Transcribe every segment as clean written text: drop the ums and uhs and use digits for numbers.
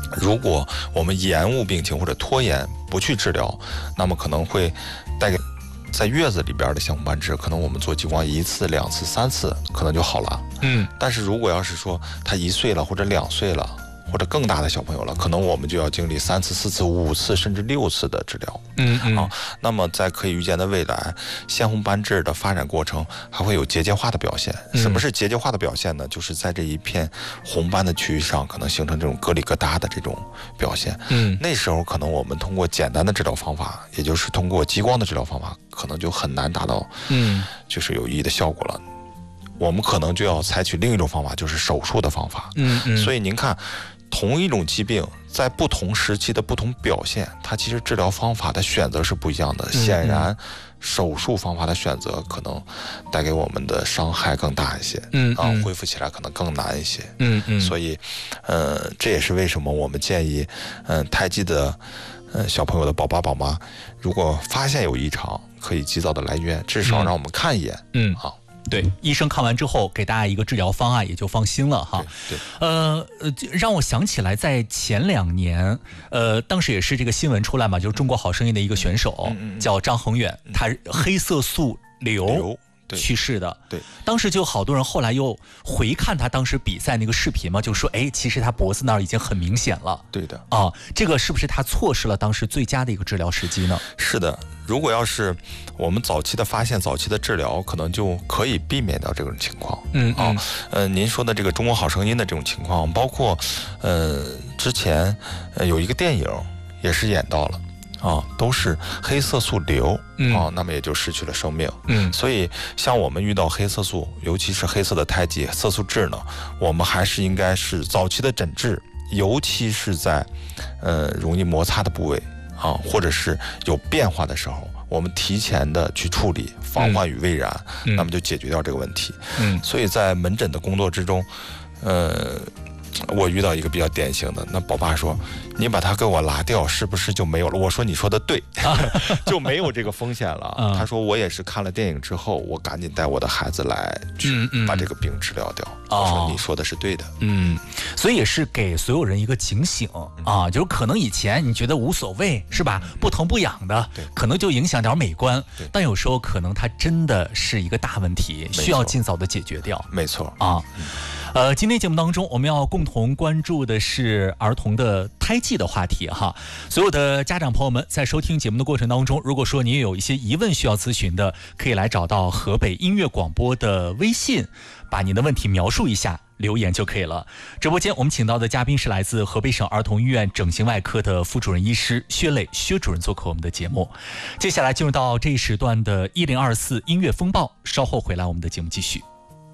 如果我们延误病情或者拖延不去治疗，那么可能会带给在月子里边的腺红斑痣，可能我们做激光1次、2次、3次可能就好了。但是如果要是说他1岁了或者2岁了，或者更大的小朋友了，可能我们就要经历3次、4次、5次甚至6次的治疗。那么在可以预见的未来，腺红斑痣的发展过程还会有结节化的表现。什么是结节化的表现呢？就是在这一片红斑的区域上，可能形成这种疙里疙瘩的这种表现。那时候可能我们通过简单的治疗方法，也就是通过激光的治疗方法，可能就很难达到就是有益的效果了。我们可能就要采取另一种方法，就是手术的方法。所以您看，同一种疾病在不同时期的不同表现，它其实治疗方法的选择是不一样的。显然手术方法的选择可能带给我们的伤害更大一些，恢复起来可能更难一些。所以这也是为什么我们建议胎记的小朋友的宝爸宝妈，如果发现有异常，可以及早的来医院，至少让我们看一眼。 对，医生看完之后给大家一个治疗方案，也就放心了哈。让我想起来，在前2年，当时也是这个新闻出来嘛，就是中国好声音的一个选手，叫张恒远，他黑色素瘤去世的。对，当时就好多人后来又回看他当时比赛那个视频嘛，就说，哎，其实他脖子那儿已经很明显了。对的啊，这个是不是他错失了当时最佳的一个治疗时机呢？是的，如果要是我们早期的发现、早期的治疗，可能就可以避免掉这种情况。您说的这个中国好声音的这种情况，包括之前有一个电影也是演到了。都是黑色素瘤那么也就失去了生命。所以像我们遇到黑色素，尤其是黑色的胎记、色素痣呢，我们还是应该是早期的诊治，尤其是在容易摩擦的部位或者是有变化的时候，我们提前的去处理，防患于未然，那么就解决掉这个问题。所以在门诊的工作之中，我遇到一个比较典型的，那宝爸说，你把它给我拿掉，是不是就没有了？我说你说的对，就没有这个风险了。他说我也是看了电影之后，我赶紧带我的孩子来去把这个病治疗掉。我说你说的是对的。所以也是给所有人一个警醒啊，就是可能以前你觉得无所谓是吧，不疼不痒的，可能就影响点美观，但有时候可能它真的是一个大问题，需要尽早的解决掉。没错啊。今天节目当中，我们要共同关注的是儿童的胎记的话题哈。所有的家长朋友们在收听节目的过程当中，如果说你也有一些疑问需要咨询的，可以来找到河北音乐广播的微信，把您的问题描述一下，留言就可以了。直播间我们请到的嘉宾是来自河北省儿童医院整形外科的副主任医师薛磊薛主任做客我们的节目。接下来进入到这一时段的1024音乐风暴，稍后回来我们的节目继续。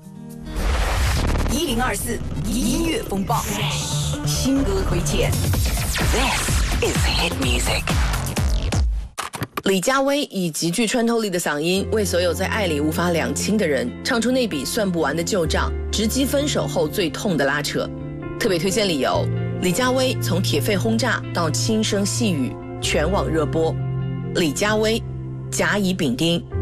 1024音乐风暴，新歌推荐。This is hit music。李佳薇以极具穿透力的嗓音，为所有在爱里无法两清的人，唱出那笔算不完的旧账，直击分手后最痛的拉扯。特别推荐理由：李佳薇从铁肺轰炸到轻声细语，全网热播。李佳薇，甲乙丙丁。